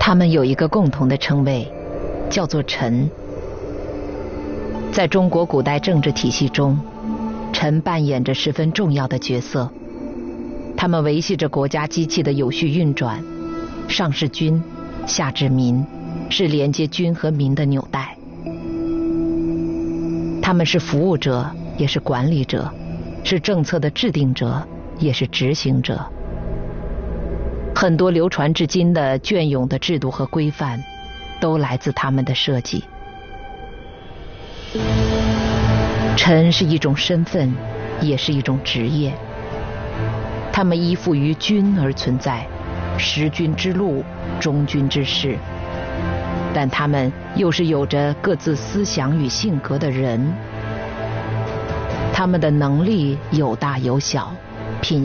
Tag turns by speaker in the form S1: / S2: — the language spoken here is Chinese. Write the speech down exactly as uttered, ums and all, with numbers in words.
S1: 他们有一个共同的称谓，叫做臣。在中国古代政治体系中，臣扮演着十分重要的角色，他们维系着国家机器的有序运转，上是君，下至民，是连接君和民的纽带。他们是服务者，也是管理者，是政策的制定者，也是执行者。很多流传至今的隽永的制度和规范，都来自他们的设计。臣是一种身份，也是一种职业。他们依附于君而存在，识君之路，忠君之事。但他们又是有着各自思想与性格的人。他们的能力有大有小，